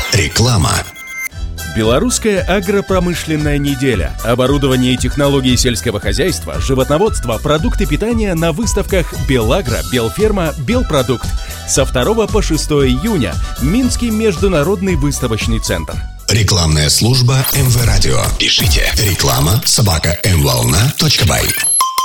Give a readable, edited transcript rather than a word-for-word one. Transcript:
Реклама. Белорусская агропромышленная неделя. Оборудование и технологии сельского хозяйства, животноводство, продукты питания на выставках Белагро, Белферма, Белпродукт. Со 2 по 6 июня. Минский международный выставочный центр. Рекламная служба МВ Радио. Пишите реклама@mvolna.by.